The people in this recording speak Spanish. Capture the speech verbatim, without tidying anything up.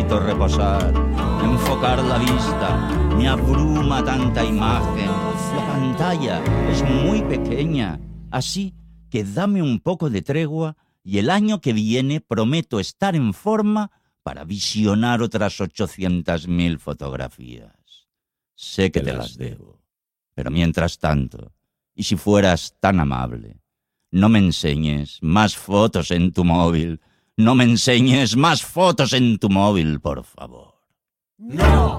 necesito reposar, enfocar la vista. Me abruma tanta imagen. La pantalla es muy pequeña. Así que dame un poco de tregua y el año que viene prometo estar en forma para visionar otras ochocientas mil fotografías. Sé que te las debo. Pero mientras tanto, y si fueras tan amable, no me enseñes más fotos en tu móvil. No me enseñes más fotos en tu móvil, por favor. ¡No!